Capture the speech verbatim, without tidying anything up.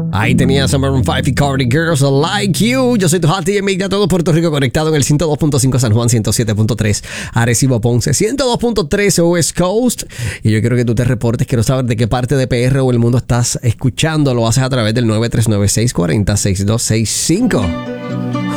Ahí tenías a Maroon cinco y Cardi Girls Like You. Yo soy tu hot D J de todo Puerto Rico, conectado en el ciento dos punto cinco San Juan, ciento siete punto tres Arecibo Ponce, ciento dos punto tres West Coast. Y yo quiero que tú te reportes. Quiero saber de qué parte de P R o el mundo estás escuchando. Lo haces a través del nueve tres nueve, seis cuatro cero, seis dos seis cinco.